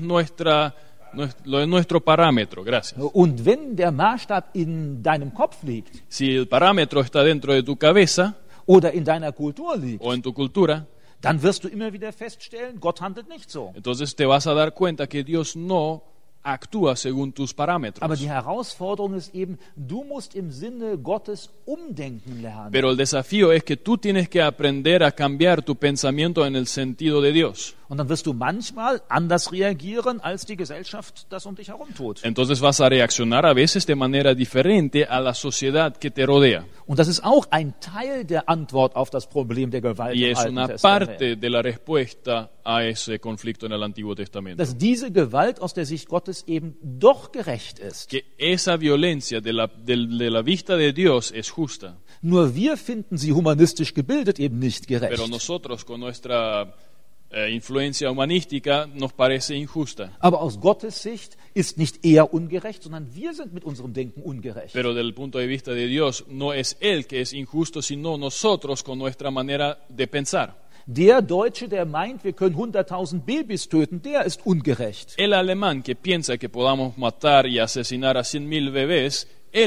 nuestro parámetro? Gracias. Und wenn der Maßstab in deinem Kopf liegt Si el parámetro está dentro de tu cabeza oder in deiner Kultur liegt, o en tu cultura, dann wirst du immer wieder feststellen, Gott handelt nicht so. entonces te vas a dar cuenta que Dios no actúa según tus parámetros. Aber die Herausforderung ist eben, du musst im Sinne Gottes umdenken lernen. Pero el desafío es que tú tienes que aprender a cambiar tu pensamiento en el sentido de Dios. Und dann wirst du manchmal anders reagieren, als die Gesellschaft das um dich herum tut. Entonces vas a reaccionar a veces de manera diferente a la sociedad que te rodea. Und das ist auch ein Teil der Antwort auf das Problem der Gewalt Y im es Alten una Testament. parte de la respuesta a ese conflicto en el Antiguo Testamento. Dass diese Gewalt aus der Sicht Gottes eben doch gerecht ist. Que esa violencia de la vista de Dios es justa. Nur wir finden sie humanistisch gebildet eben nicht Pero gerecht. nosotros con nuestra influencia humanística nos parece injusta. Aber aus Gottes Sicht ist nicht er ungerecht, sondern wir sind mit unserem Denken ungerecht. Pero del punto de vista de Dios, no es Él que es injusto, sino nosotros con nuestra manera de pensar. Der Deutsche, der meint, wir können 100.000 Babys töten, der ist ungerecht. El alemán que piensa que podamos matar y asesinar a 100.000 bebés, él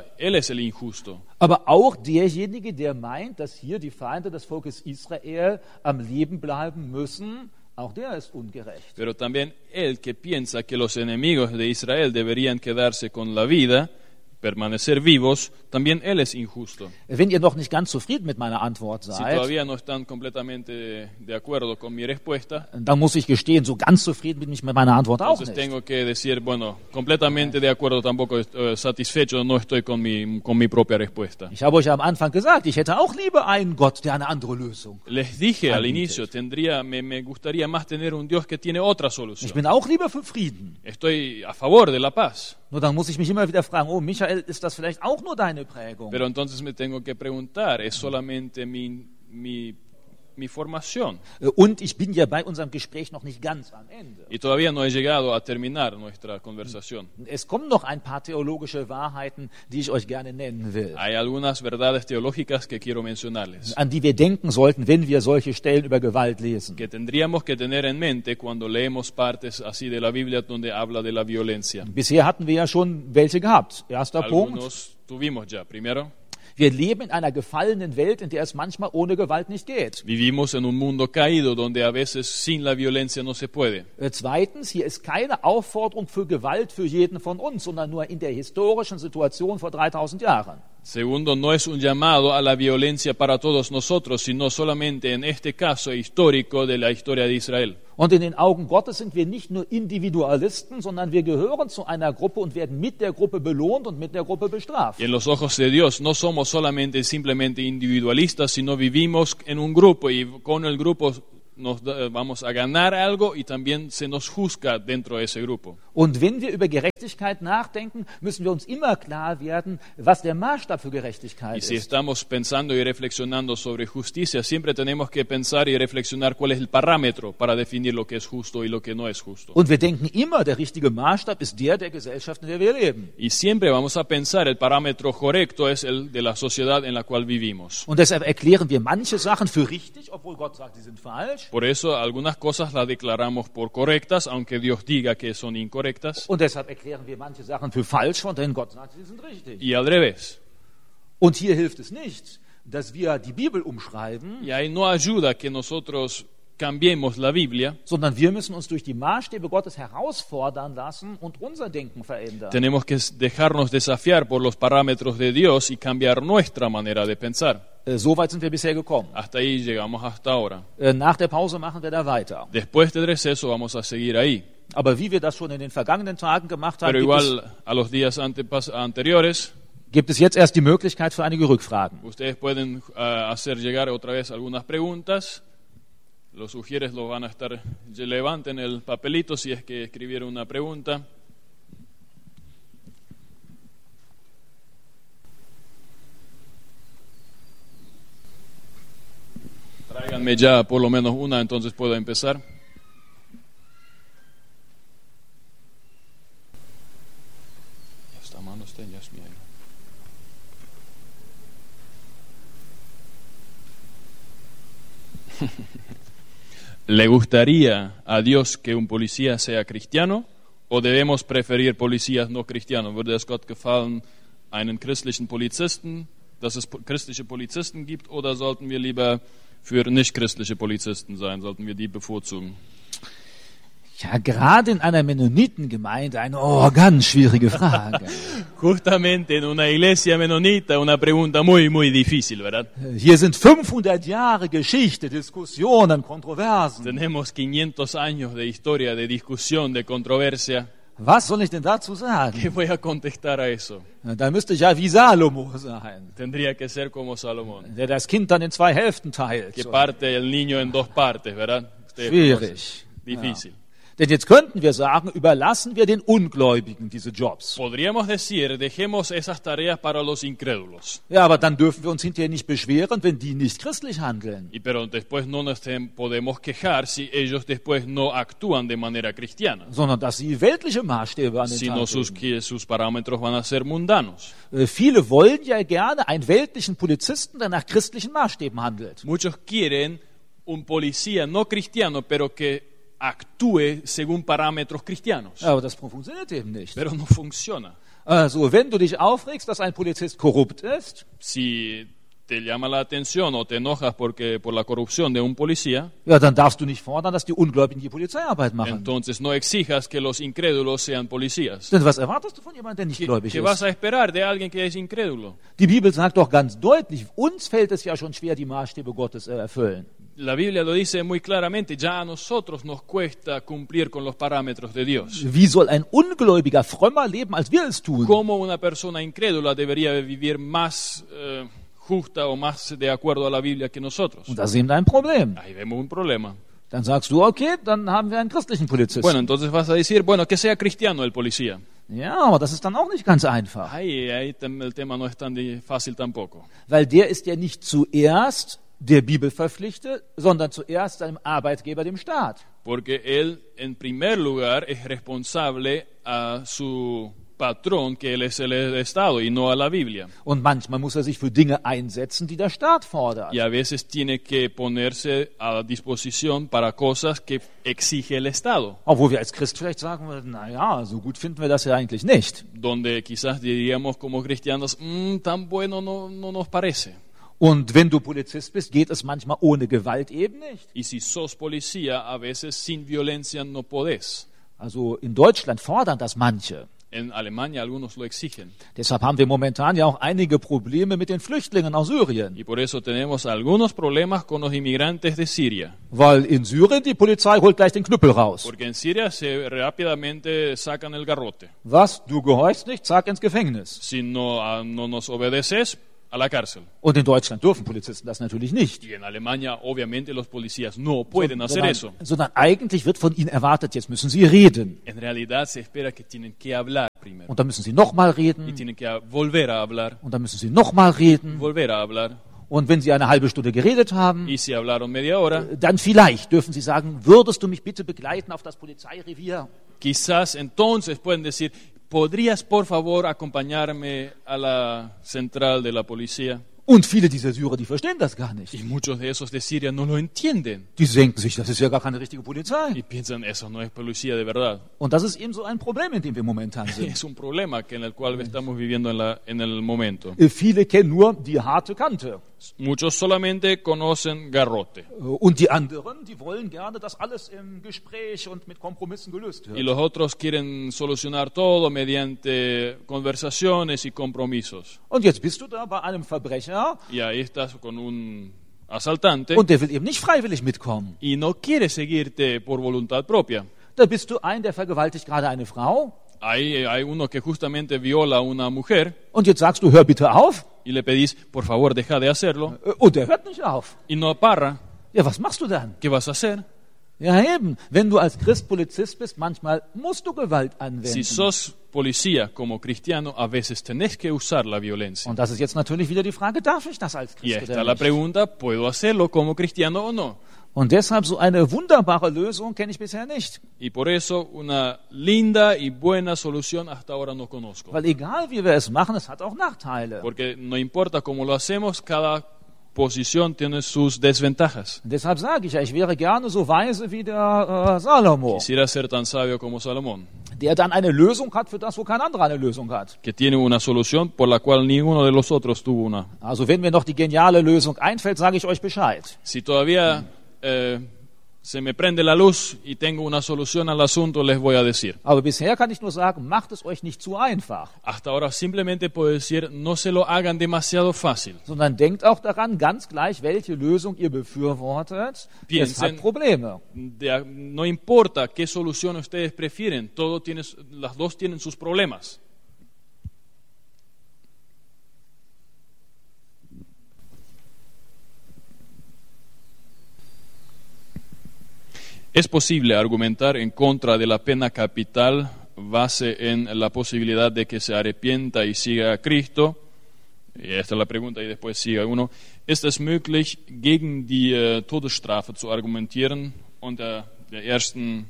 es el injusto. Aber auch derjenige, der meint, dass hier die Feinde des Volkes Israel am Leben bleiben müssen, auch der ist ungerecht. Pero también él que piensa que los enemigos de Israel deberían quedarse con la vida, permanecer vivos, también él es injusto. Wenn ihr noch nicht ganz zufrieden mit meiner Antwort Si seid, todavía no están completamente de acuerdo con mi respuesta, dann muss ich gestehen, so ganz zufrieden bin ich mit meiner Antwort auch entonces nicht. tengo que decir, bueno, completamente de acuerdo, tampoco satisfecho, no estoy con mi propia respuesta. Ich habe euch am Anfang gesagt, ich hätte auch lieber einen Gott, der eine andere Lösung. Les dije al Anbietet. inicio, me gustaría más tener un Dios que tiene otra Ich solución. bin auch lieber für Frieden. Estoy a favor de la paz. Nur dann muss ich mich immer wieder fragen, oh Michael, ist das vielleicht auch nur deine Prägung? Pero entonces me tengo que preguntar, ¿es solamente mi mi formación. Und ich bin ja bei unserem Gespräch noch nicht ganz am Ende. Y todavía no he llegado a terminar nuestra conversación. Es kommen noch ein paar theologische Wahrheiten, die ich euch gerne nennen will, Hay algunas verdades teológicas que quiero mencionarles, an die wir denken sollten, wenn wir solche Stellen über Gewalt lesen. que tendríamos que tener en mente cuando leemos partes así de la Biblia donde habla de la violencia. Bisher hatten wir ja schon welche gehabt. Erster Punkt. Algunos tuvimos ya. Primero, Wir leben in einer gefallenen Welt, in der es manchmal ohne Gewalt nicht geht. vivimos en un mundo caído donde a veces sin la violencia no se puede. Zweitens, hier ist keine Aufforderung für Gewalt für jeden von uns, sondern nur in der historischen Situation vor 3000 Jahren. Segundo, no es un llamado a la violencia para todos nosotros, sino solamente en este caso histórico de la historia de Israel. Und in den Augen Gottes sind wir nicht nur Individualisten, sondern wir gehören zu einer Gruppe und werden mit der Gruppe belohnt und mit der Gruppe bestraft. Y en los ojos de Dios no somos solamente simplemente individualistas, sino vivimos en un grupo y con el grupo vamos a ganar algo y también se nos juzga dentro de ese grupo. Und wenn wir über Gerechtigkeit nachdenken, müssen wir uns immer klar werden, was der Maßstab für Gerechtigkeit Y si ist. estamos pensando y reflexionando sobre justicia, siempre tenemos que pensar y reflexionar cuál es el parámetro para definir lo que es justo y lo que no es justo. Und wir denken immer, der richtige Maßstab ist der Gesellschaft, in der wir leben. Y siempre vamos a pensar el parámetro correcto es el de la sociedad en la cual vivimos. Und deshalb erklären wir manche Sachen für richtig, obwohl Gott sagt, sie sind falsch. Por eso algunas cosas las declaramos por correctas, aunque Dios diga que son incorrectas. Und deshalb erklären wir manche Sachen für falsch, von denen Gott sagt, sie sind richtig. Y al revés. Und hier hilft es nicht, dass wir die Bibel umschreiben, Y ahí no ayuda que nosotros cambiemos la Biblia. sondern wir müssen uns durch die Maßstäbe Gottes herausfordern lassen und unser Denken verändern. Tenemos que dejarnos desafiar por los parámetros de Dios y cambiar nuestra manera de pensar. So weit sind wir bisher gekommen. Hasta ahí llegamos hasta ahora. Nach der Pause machen wir da weiter. Después del receso vamos a seguir ahí. Aber wie wir das schon in den vergangenen Tagen gemacht haben, Pero igual a los días anteriores, gibt es jetzt erst die Möglichkeit für einige Rückfragen. ustedes pueden hacer llegar otra vez algunas preguntas. Los sugieres lo van a estar, levanten el papelito si es que escribieron una pregunta. Tráiganme ya por lo menos una, entonces puedo empezar. Esta mano está en Yasmín. ¿Le gustaría a Dios que un policía sea cristiano o debemos preferir policías no cristianos? Würde es Gott gefallen, einen christlichen Polizisten, dass es christliche Polizisten gibt, oder sollten wir lieber für nicht-christliche Polizisten sein? Sollten wir die bevorzugen? Ja, gerade in einer Mennonitengemeinde eine ganz schwierige Frage. Justamente en una iglesia menonita, una pregunta muy, muy difícil, ¿verdad? Hier sind 500 Jahre Geschichte, Diskussionen, Kontroversen. Tenemos 500 años de historia, de discusión, de controversia. Was soll ich denn dazu sagen? ¿Qué voy a contestar a eso? Da müsste ich ja wie Salomo sein, Tendría que ser como Salomón, der das Kind dann in 2 Hälften teilt. que parte el niño en 2 partes, ¿verdad? Ustedes Schwierig. conocen. Difícil. Denn jetzt könnten wir sagen, überlassen wir den Ungläubigen diese Jobs. Podríamos decir, dejemos esas tareas para los incrédulos. Ja, aber dann dürfen wir uns hinterher nicht beschweren, wenn die nicht christlich handeln. Pero después no nos podemos quejar si ellos después no actúan de manera cristiana, Sondern dass sie weltliche Maßstäbe an den sino Tag legen. que sus parámetros van a ser mundanos. Viele wollen ja gerne einen weltlichen Polizisten, der nach christlichen Maßstäben handelt. Muchos quieren un policía no cristiano, pero que actúe según parámetros cristianos. Aber das funktioniert eben nicht. Pero no funciona. Also, wenn du dich aufregst, dass ein Polizist korrupt ist, Si te llama la atención o te enojas por la corrupción de un policía, ja, dann darfst du nicht fordern, dass die Ungläubigen die Polizeiarbeit machen. entonces no exijas que los incrédulos sean policías. Denn was erwartest du von jemandem, der nicht gläubig ¿Qué vas ist? a esperar de alguien que es incrédulo? Die Bibel sagt doch ganz deutlich, uns fällt es ja schon schwer, die Maßstäbe Gottes erfüllen. La Biblia lo dice muy claramente, ya a nosotros nos cuesta cumplir con los parámetros de Dios. Wie soll ein Ungläubiger frömmer leben, als wir es tun? ¿Cómo una persona incrédula debería vivir más justa o más de acuerdo a la Biblia que nosotros? Und da sehen wir ein Problem. Ahí vemos un problema. Dann sagst du, okay, dann haben wir einen christlichen Polizisten. Bueno, entonces vas a decir, bueno, que sea cristiano el policía. Ja, aber das ist dann auch nicht ganz einfach. Ahí el tema no es tan fácil tampoco. Weil der ist ja nicht zuerst der Bibel verpflichtet, sondern zuerst seinem Arbeitgeber, dem Staat. Porque él, en primer lugar, es responsable a su patrón, que él es el Estado, y no a la Biblia. Und manchmal muss er sich für Dinge einsetzen, die der Staat fordert. Y a veces tiene que ponerse a disposición para cosas que exige el Estado. Obwohl wir als Christ vielleicht sagen würden, naja, so gut finden wir das ja eigentlich nicht. Donde quizás diríamos como cristianos, tan bueno no nos parece. Und wenn du Polizist bist, geht es manchmal ohne Gewalt eben nicht. Y si sos policía, a veces sin violencia no podés. Also in Deutschland fordern das manche. En Alemania algunos lo exigen. Deshalb haben wir momentan ja auch einige Probleme mit den Flüchtlingen aus Syrien. Y por eso tenemos algunos problemas con los inmigrantes de Siria. Weil in Syrien die Polizei holt gleich den Knüppel raus. Porque en Siria se rápidamente sacan el garrote. Was? Du gehorchst nicht? Zack, ins Gefängnis. Si no nos obedeces, a la cárcel. Und in Deutschland dürfen Polizisten das natürlich nicht. Y en Alemania, obviamente, los policías no pueden hacer eso. Sondern eigentlich wird von ihnen erwartet, jetzt müssen sie reden. En realidad se espera que tienen que hablar primero. Und dann müssen sie nochmal Y reden. tienen que volver a hablar, Und dann müssen sie nochmal reden. volver a hablar. Und wenn sie eine halbe Stunde geredet haben, Y si hablaron media hora, dann vielleicht dürfen sie sagen, würdest du mich bitte begleiten auf das Polizeirevier? quizás entonces pueden decir, ¿podrías por favor acompañarme a la central de la policía? Und viele dieser Syrer, die verstehen das gar nicht. Y muchos de esos de Siria no lo entienden. Die denken sich, das ist ja gar keine richtige Polizei. Y piensan, eso no es policía de verdad. Und das ist eben so ein Problem, in dem wir momentan sind. Es un problema en el cual estamos viviendo en el momento. Viele kennen nur die harte Kante. Muchos solamente conocen garrote. Und die anderen, die wollen gerne, dass alles im Gespräch und mit Kompromissen gelöst Y wird. los otros quieren solucionar todo mediante conversaciones y compromisos. Und jetzt bist du da bei einem Verbrecher Y ahí estás con un asaltante und der will eben nicht freiwillig mitkommen. y no quiere seguirte por voluntad propia. Da bist du ein, der vergewaltigt gerade eine Frau Ahí hay uno que justamente viola a una mujer und jetzt sagst du, hör bitte auf. y le pedís, por favor, deja de hacerlo. Und der hört nicht auf. Y no parra. Ja, was machst du dann? ¿Qué vas a hacer? Ja eben, wenn du als Christ Polizist bist, manchmal musst du Gewalt anwenden. Si sos policía como cristiano, a veces tenés que usar la violencia. Und das ist jetzt natürlich wieder die Frage, darf ich das als Y Christ está oder la nicht? pregunta, ¿puedo hacerlo como cristiano o no? Und deshalb so eine wunderbare Lösung kenne ich bisher nicht. Y por eso una linda y buena solución hasta ahora no conozco. Weil egal wie wir es machen, es hat auch Nachteile. Porque no importa cómo lo hacemos, cada posición tiene sus desventajas. Und deshalb sage ich ja, ich wäre gerne so weise wie der Salomo, Quisiera ser tan sabio como Salomón, der dann eine Lösung hat für das, wo kein anderer eine Lösung hat. que tiene una solución por la cual ninguno de los otros tuvo una. Also wenn mir noch die geniale Lösung einfällt, sage ich euch Bescheid. Si todavía se me prende la luz y tengo una solución al asunto, les voy a decir. Aber bisher kann ich nur sagen, macht es euch nicht zu einfach, Hasta ahora simplemente puedo decir, no se lo hagan demasiado fácil. sondern denkt auch daran, ganz gleich, welche Lösung ihr befürwortet, es Piensen- hat Probleme. No importa qué solución ustedes prefieren, las dos tienen sus problemas. Es posible argumentar en contra de la pena capital base en la posibilidad de que se arrepienta y siga a Cristo. Y esta es la pregunta y después sigue uno. Ist es möglich, gegen die Todesstrafe zu argumentieren unter der ersten,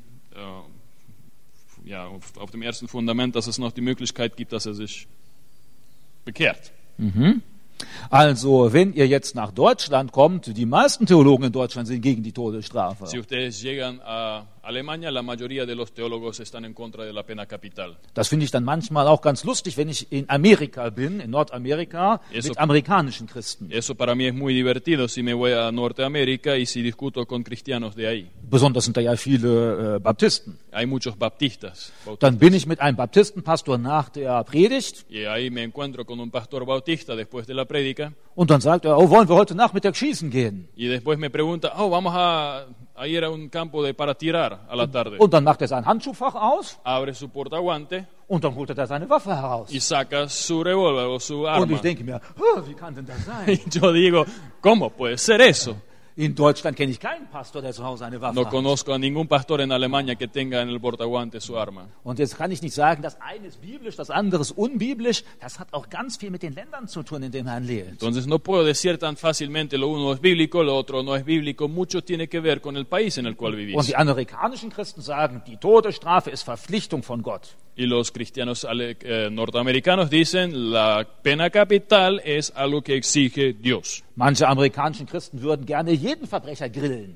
auf dem ersten Fundament, dass es noch die Möglichkeit gibt, dass er sich bekehrt? Also, wenn ihr jetzt nach Deutschland kommt, die meisten Theologen in Deutschland sind gegen die Todesstrafe. Si ustedes llegan a Alemania, la mayoría de los teólogos están en contra de la pena capital. Das finde ich dann manchmal auch ganz lustig, wenn ich in Amerika bin, in Nordamerika, Eso- mit amerikanischen Christen. Eso para mí es muy divertido si me voy a Norteamérica y si discuto con cristianos de ahí. Besonders sind da ja viele Baptisten. Hay muchos baptistas. Dann bin ich mit einem Baptistenpastor nach der Predigt Y ahí me encuentro con un pastor bautista después de la prédica und dann sagt er, oh, wollen wir heute Nachmittag schießen gehen? y después me pregunta, vamos a ir a un campo para tirar a la tarde. Und dann macht er sein Handschuhfach aus Abre su portaguante und dann holt er da seine Waffe heraus. y saca su revólver o su Und arma. ich denke mir, oh, wie kann denn das sein? Y yo digo, ¿cómo puede ser eso? In Deutschland kenne ich keinen Pastor, der zu Hause eine Waffe No hat. conozco a ningún pastor en Alemania que tenga en el portaguante su arma. Und jetzt kann ich nicht sagen, das eine ist biblisch, das andere ist unbiblisch. Das hat auch ganz viel mit den Ländern zu tun, in denen man lebt. Entonces no puedo decir tan fácilmente lo uno es bíblico, lo otro no es bíblico. Mucho tiene que ver con el país en el cual Und vivís. die amerikanischen Christen sagen, die Todesstrafe ist Verpflichtung von Gott. Y los cristianos norteamericanos dicen la pena capital es algo que exige Dios. Manche amerikanischen Christen würden gerne jeden Verbrecher grillen.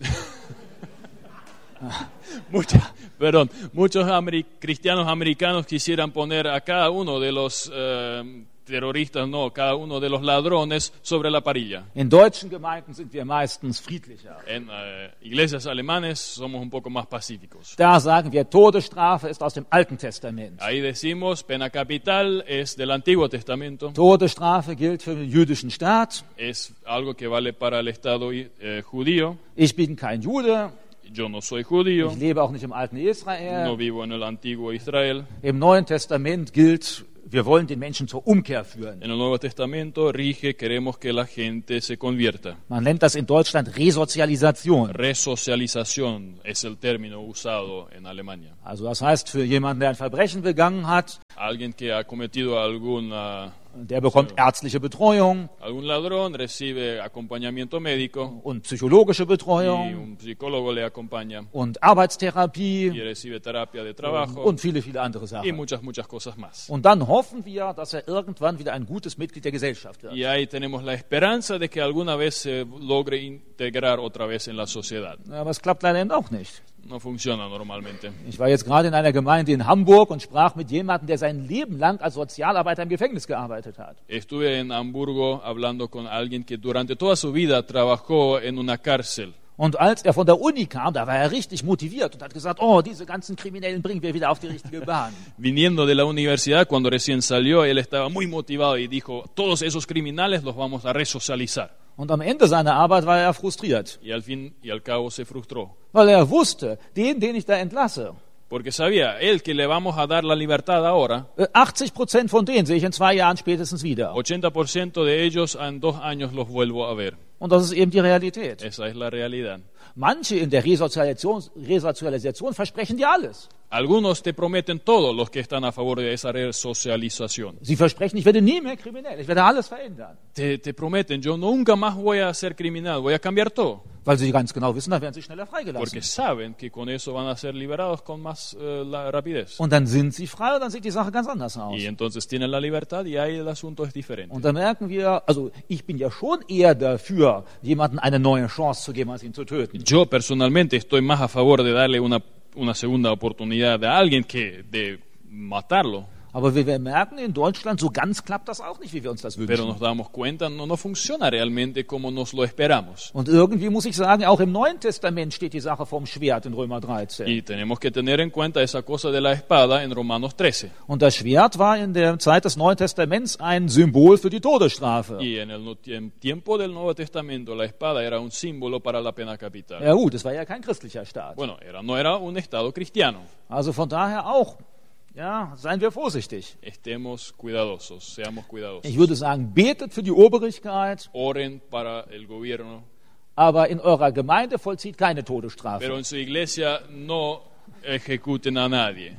Muchos cristianos americanos quisieran poner a cada uno de los terroristas, no, cada uno de los ladrones sobre la parrilla. In deutschen Gemeinden sind wir meistens friedlicher. En iglesias alemanes somos un poco más pacíficos. Da sagen wir, Todesstrafe ist aus dem Alten Testament. Ahí decimos, pena capital es del Antiguo Testamento, Todesstrafe gilt für den jüdischen Staat. es algo que vale para el Estado judío. Ich bin kein Jude. Yo no soy judío, Ich lebe auch nicht im alten no Israel. vivo en el Antiguo Israel. Im Neuen Testament gilt, wir wollen den Menschen zur Umkehr führen. En el Nuevo Testamento rige, queremos que la gente se convierta. Man nennt das in Deutschland Resozialisation. Resocialización es el término usado en Alemania. Also das heißt, für jemanden, der ein Verbrechen begangen hat, Alguien que ha cometido algún der bekommt ärztliche Betreuung ladrón recibe acompañamiento médico und psychologische y Betreuung un psicólogo le acompaña und y Arbeitstherapie recibe terapia de trabajo und viele andere y Sachen. muchas cosas más. Und dann hoffen wir, dass er irgendwann wieder ein gutes Mitglied der Gesellschaft wird. Y ahí tenemos la esperanza de que alguna vez se logre integrar otra vez en la sociedad. Aber es klappt leider eben auch nicht. No funciona normalmente. Ich war jetzt gerade in einer Gemeinde in Hamburg und sprach mit jemandem, der sein Leben lang als Sozialarbeiter im Gefängnis gearbeitet hat. Estuve en Hamburgo hablando con alguien que durante toda su vida trabajó en una cárcel. Und als er von der Uni kam, da war er richtig motiviert und hat gesagt, oh, diese ganzen Kriminellen bringen wir wieder auf die richtige Bahn. Viniendo de la universidad, cuando recién salió, él estaba muy motivado y dijo, todos esos criminales los vamos a resocializar. Und am Ende seiner Arbeit war er frustriert, Y al fin y al cabo se frustró. weil er wusste, den ich da entlasse, Porque sabía, él que le vamos a dar la libertad ahora, 80% von denen sehe ich in 2 Jahren spätestens wieder. 80% de ellos en 2 años los vuelvo a ver. Und das ist eben die Realität. Esa es la realidad. Manche in der Resozialisation versprechen dir alles. Algunos te prometen todo los que están a favor de esa resocialización. Sie versprechen, ich werde nie mehr kriminell, ich werde alles verändern. Te prometen, yo nunca más voy a ser criminal, voy a cambiar todo. Weil sie ganz genau wissen, dann werden sie schneller freigelassen. Porque saben que con eso van a ser liberados con más rapidez. Und dann sind sie frei und dann sieht die Sache ganz anders aus. Y entonces tienen la libertad y ahí el asunto es diferente. Und dann merken wir, also ich bin ja schon eher dafür, jemandem eine neue Chance zu geben, als ihn zu töten. Yo personalmente estoy más a favor de darle una segunda oportunidad a alguien que de matarlo. Aber wie wir merken, in Deutschland, so ganz klappt das auch nicht, wie wir uns das Pero wünschen. nos damos cuenta, no funciona realmente como nos lo esperamos. Und irgendwie muss ich sagen, auch im Neuen Testament steht die Sache vom Schwert in Römer 13. Y tenemos que tener en cuenta esa cosa de la espada en Romanos 13. Und das Schwert war in der Zeit des Neuen Testaments ein Symbol für die Todesstrafe. Y en tiempo del Nuevo Testamento la espada era un símbolo para la pena capital. Ja gut, es war ja kein christlicher Staat. Bueno, no era un Estado cristiano. Also von daher auch, ja, seien wir vorsichtig. Estemos cuidadosos, seamos cuidadosos. Ich würde sagen, betet für die Obrigkeit, Oren para el gobierno, aber in eurer Gemeinde vollzieht keine pero Todesstrafe. en su iglesia no ejecuten a nadie.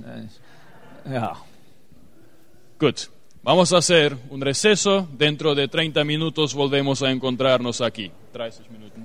Ja. Gut, vamos a hacer un receso. Dentro de 30 minutos volvemos a encontrarnos aquí. 30 minutos.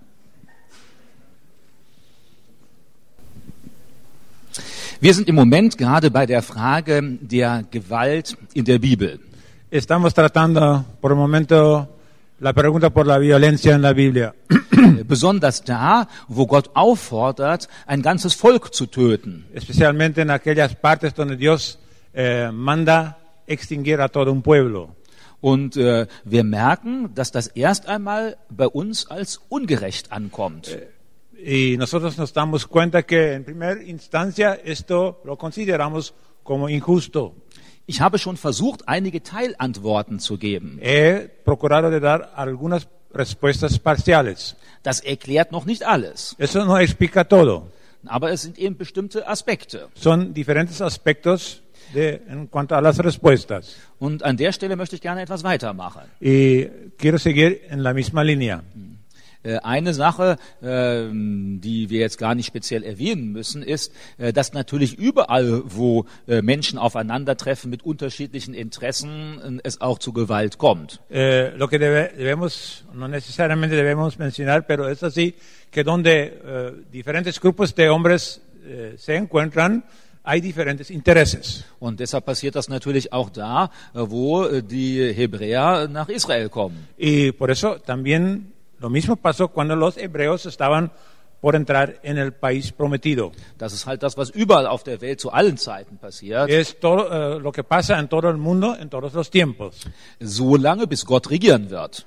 Wir sind im Moment gerade bei der Frage der Gewalt in der Bibel. Estamos tratando por el momento la pregunta por la violencia en la Biblia, Besonders da, wo Gott auffordert, ein ganzes Volk zu töten. especialmente en aquellas partes donde Dios manda extinguir a todo un pueblo. Und wir merken, dass das erst einmal bei uns als ungerecht ankommt. Y nosotros nos damos cuenta que en primera instancia esto lo consideramos como injusto. Ich habe schon versucht, einige Teilantworten zu geben. He procurado de dar algunas respuestas parciales. Das erklärt noch nicht alles, Eso no explica todo. aber es sind eben bestimmte Aspekte. Son diferentes aspectos en cuanto a las respuestas. Und an der Stelle möchte ich gerne etwas weitermachen. Y quiero seguir en la misma línea. Eine Sache, die wir jetzt gar nicht speziell erwähnen müssen, ist, dass natürlich überall, wo Menschen aufeinandertreffen mit unterschiedlichen Interessen, es auch zu Gewalt kommt. Lo que debemos, no necesariamente debemos mencionar, pero es así, que donde diferentes grupos de hombres se encuentran, hay diferentes intereses. Und deshalb passiert das natürlich auch da, wo die Hebräer nach Israel kommen. Y por eso también lo mismo pasó cuando los hebreos estaban por entrar en el país prometido. Das ist halt das, was überall auf der Welt zu allen Zeiten passiert. Es todo lo que pasa en todo el mundo, en todos los tiempos. So lange, bis Gott regieren wird.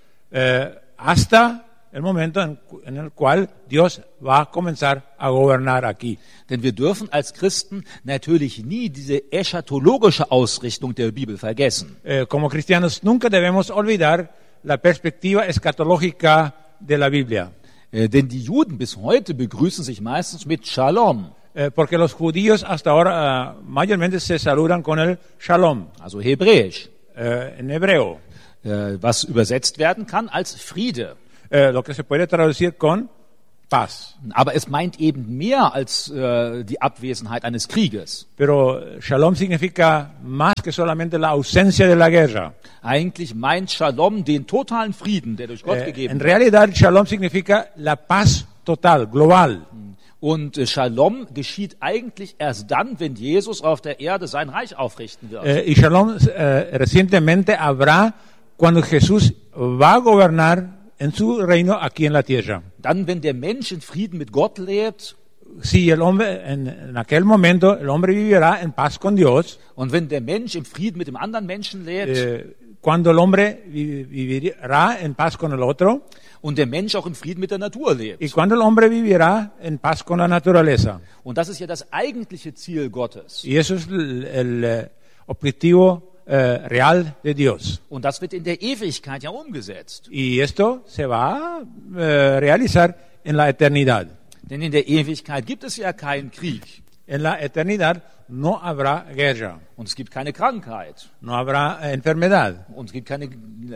Hasta el momento en el cual Dios va a comenzar a gobernar aquí. Denn wir dürfen als Christen natürlich nie diese eschatologische Ausrichtung der Bibel vergessen. Como cristianos nunca debemos olvidar la perspectiva escatológica de la Biblia. Denn die Juden bis heute begrüßen sich meistens mit Shalom. Porque los judíos hasta ahora mayormente se saludan con el Shalom, Also hebräisch, en hebreo, was übersetzt werden kann als Friede. lo que se puede traducir con paz. Aber es meint eben mehr als die Abwesenheit eines Krieges. Pero Shalom significa más que solamente la ausencia de la guerra. Eigentlich meint Shalom den totalen Frieden, der durch Gott gegeben En wird. realidad, Shalom significa la paz total, global. Und Shalom geschieht eigentlich erst dann, wenn Jesus auf der Erde sein Reich aufrichten wird. Y Shalom recientemente habrá cuando Jesús va a gobernar en su reino aquí en la tierra. Dann, wenn der Mensch in Frieden mit Gott lebt Si el hombre, en aquel momento, el hombre vivirá en paz con Dios. und wenn der Mensch im Frieden mit dem anderen Menschen lebt Cuando el hombre vivirá en paz con el otro. und der Mensch auch im Frieden mit der Natur lebt. Y cuando el hombre vivirá en paz con la naturaleza. Und das ist ja das eigentliche Ziel Gottes. Y eso es el objetivo real de Dios. Und das wird in der Ewigkeit ja umgesetzt. Y esto se va a realizar en la eternidad. Denn in der Ewigkeit gibt es ja keinen Krieg. En la eternidad no habrá guerra, Und es gibt keine Krankheit. no habrá enfermedad Und es gibt keine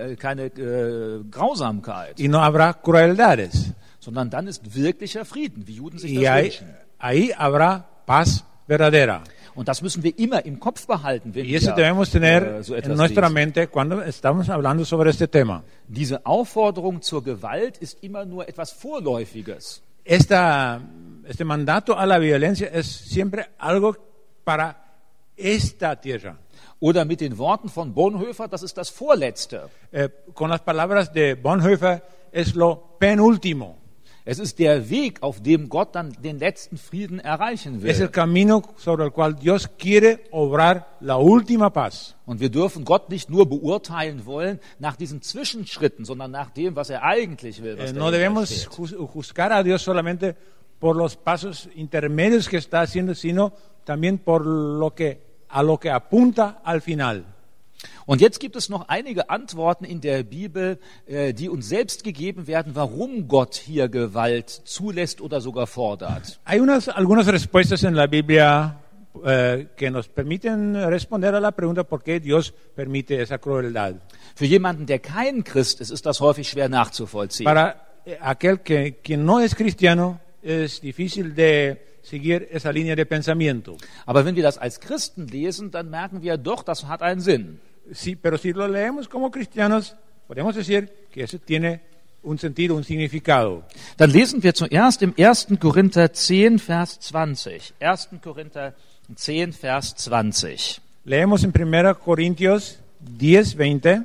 Grausamkeit. y no habrá crueldades. Sondern dann ist wirklicher Frieden, wie Juden sich Y das ahí, wünschen. ahí habrá paz verdadera. Und das müssen wir immer im Kopf behalten, wenn Y eso wir debemos tener so en etwas nuestra lesen. mente cuando estamos hablando sobre este tema. Diese Aufforderung zur Gewalt ist immer nur etwas Vorläufiges. Este mandato a la violencia es siempre algo para esta tierra. Oder mit den Worten von Bonhoeffer, das ist das Vorletzte. Con las palabras de Bonhoeffer es lo penúltimo. Es ist der Weg, auf dem Gott dann den letzten Frieden erreichen Es el will. camino sobre el cual Dios quiere obrar la última paz. Und wir dürfen Gott nicht nur beurteilen wollen nach diesen Zwischenschritten, sondern nach dem, was er eigentlich will. Was No dahinter debemos steht. juzgar a Dios solamente por los pasos intermedios que está haciendo, sino también por a lo que apunta al final. Und jetzt gibt es noch einige Antworten in der Bibel, die uns selbst gegeben werden, warum Gott hier Gewalt zulässt oder sogar fordert. Hay algunas respuestas en la Biblia que nos permiten responder a la pregunta por qué Dios permite esa crueldad. Für jemanden, der kein Christ ist das häufig schwer nachzuvollziehen. Para aquel que no es cristiano es difícil de seguir esa línea de pensamiento. Aber wenn wir das als Christen lesen, dann merken wir doch, das hat einen Sinn. Sí, pero si lo leemos como cristianos, podemos decir que eso tiene un sentido, un significado. Dann lesen wir zuerst im 1. Korinther 10, Vers 20. 1. Korinther 10, Vers 20. Leemos en 1 Corintios 10, 20.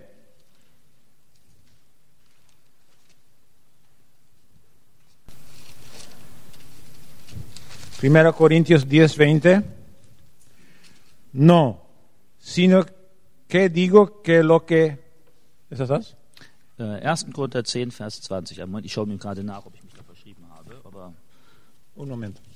Primera Corintios 10, 20. No, sino que digo que lo que... ¿Es das? 1. Korinther 10, Vers 20. Moment, ich schaue mir gerade nach, ob ich mich da verschrieben habe. Aber Un momento.